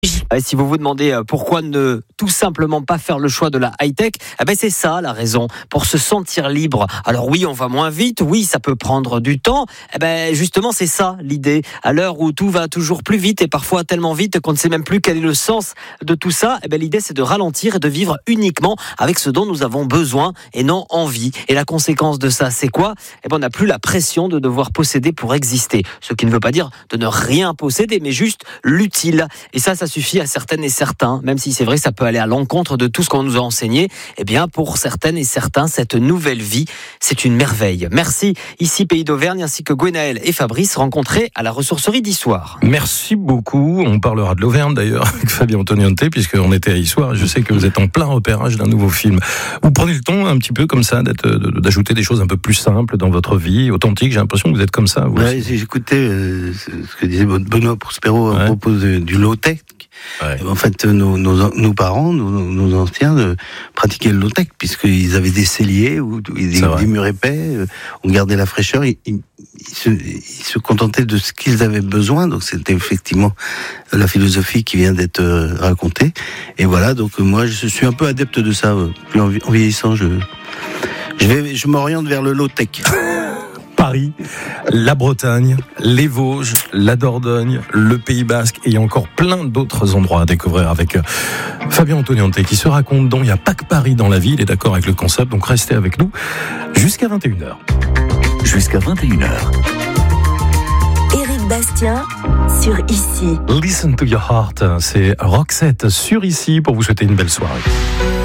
Si vous vous demandez pourquoi ne tout simplement pas faire le choix de la high-tech, c'est ça la raison, pour se sentir libre. Alors oui, on va moins vite, oui, ça peut prendre du temps. Justement, c'est ça l'idée. À l'heure où tout va toujours plus vite et parfois tellement vite qu'on ne sait même plus quel est le sens de tout ça, l'idée c'est de ralentir et de vivre uniquement avec ce dont nous avons besoin et non envie. Et la conséquence de ça, c'est quoi ? On n'a plus la pression de devoir posséder pour exister. Ce qui ne veut pas dire de ne rien posséder, mais juste l'utile. Et ça suffit à certaines et certains, même si c'est vrai que ça peut aller à l'encontre de tout ce qu'on nous a enseigné. Pour certaines et certains, cette nouvelle vie, c'est une merveille. Merci, ici Pays d'Auvergne, ainsi que Gwenaël et Fabrice, rencontrés à la ressourcerie d'Issoire. Merci beaucoup. On parlera de l'Auvergne d'ailleurs avec Fabien Antoniante, puisqu'on était à Issoire. Je sais que vous êtes en plein repérage d'un nouveau film. Vous prenez le temps un petit peu comme ça d'ajouter des choses un peu plus simples dans votre vie, authentiques. J'ai l'impression que vous êtes comme ça. J'écoutais ce que disait Benoît Prospero à propos du low-tech. Ouais. En fait, nos parents, nos anciens pratiquaient le low-tech puisqu'ils avaient des celliers ou des murs épais, on gardait la fraîcheur, ils se contentaient de ce qu'ils avaient besoin, donc c'était effectivement la philosophie qui vient d'être racontée. Et voilà, donc moi je suis un peu adepte de ça. Plus en vieillissant, je m'oriente vers le low-tech. Paris, la Bretagne, les Vosges, la Dordogne, le Pays Basque et encore plein d'autres endroits à découvrir avec Fabien Antoniante qui se raconte dont il n'y a pas que Paris dans la vie, il est d'accord avec le concept, donc restez avec nous jusqu'à 21h. Jusqu'à 21h. Éric Bastien sur Ici. Listen to your heart, c'est Roxette sur Ici pour vous souhaiter une belle soirée.